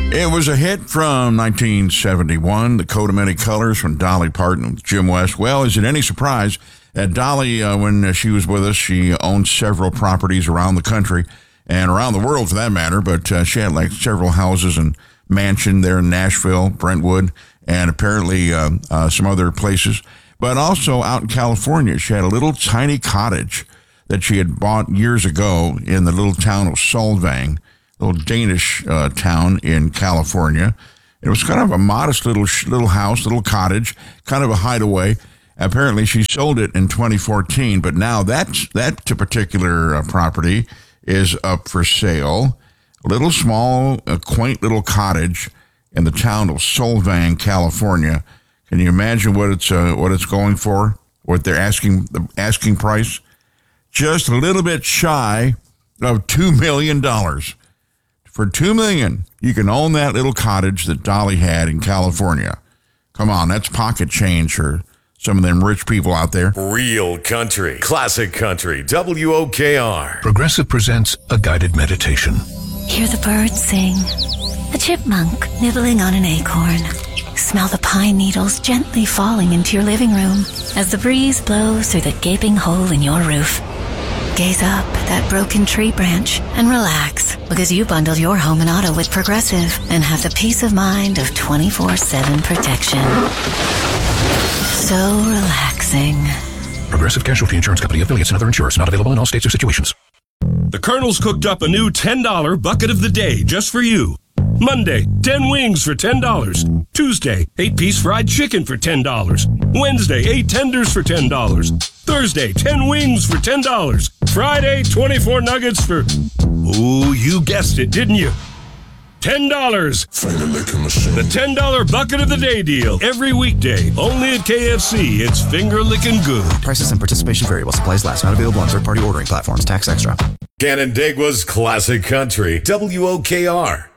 It was a hit from 1971, The Coat of Many Colors from Dolly Parton with Jim West. Well, is it any surprise that Dolly, when she was with us, she owned several properties around the country and around the world for that matter, but she had like several houses and mansion there in Nashville, Brentwood, and apparently some other places. But also out in California, she had a little tiny cottage that she had bought years ago in the little town of Solvang, little Danish town in California. It was kind of a modest little house, little cottage, kind of a hideaway. Apparently, she sold it in 2014, but now that particular property is up for sale. A little small, quaint little cottage in the town of Solvang, California. Can you imagine what it's going for? What they're the asking price? Just a little bit shy of $2 million. For $2 million, you can own that little cottage that Dolly had in California. Come on, that's pocket change for some of them rich people out there. Real country, classic country, WOKR. Progressive presents a guided meditation. Hear the birds sing, a chipmunk nibbling on an acorn. Smell the pine needles gently falling into your living room as the breeze blows through the gaping hole in your roof. Gaze up at that broken tree branch and relax because you bundled your home and auto with Progressive and have the peace of mind of 24/7 protection. So relaxing. Progressive Casualty Insurance Company, affiliates, and other insurers. Not available in all states or situations. The Colonel's cooked up a new $10 bucket of the day just for you. Monday, 10 wings for $10. Tuesday, 8-piece fried chicken for $10. Wednesday, 8 tenders for $10. Thursday, 10 wings for $10. Friday, 24 nuggets for... Ooh, you guessed it, didn't you? $10. The $10 bucket of the day deal. Every weekday, only at KFC. It's finger-licking good. Prices and participation variable. Supplies last. Not available on third-party ordering platforms. Tax extra. Canandaigua's classic country, WOKR.